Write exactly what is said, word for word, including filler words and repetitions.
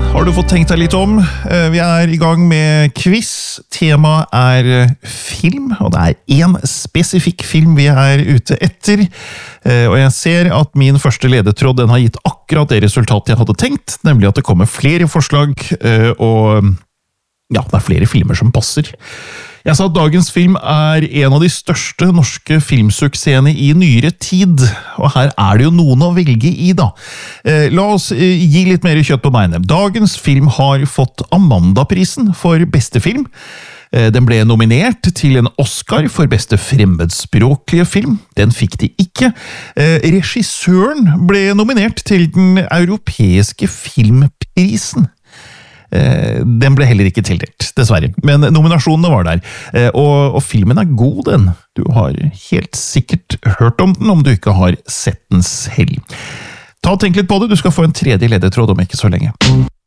har du fått tenkt deg litt om. Vi er i gang med quiz. Temaet er film, og det er en spesifikk film vi er ute etter. Og jeg ser at min første ledetråd den har gitt akkurat det resultatet jeg hadde tenkt, nemlig at det kommer flere forslag, og ja, det er flere filmer som passer. Jeg sa at dagens film er en av de største norske filmsuksessene i nyere tid, og her er det jo noen å velge i da. Eh, la oss eh, gi litt mer kjøtt på beinet. Dagens film har fått Amandaprisen for beste film. Eh, den ble nominert til en Oscar for beste fremmedspråklige film. Den fikk de ikke. Eh, regissøren ble nominert til den europeiske filmprisen. Den ble heller ikke tildelt, dessverre. Men nominasjonene var der. Og, og filmen er god, den. Du har helt sikkert hørt om den, om du ikke har sett den selv. Ta og tenk litt på det, du skal få en tredje ledetråd om ikke så lenge.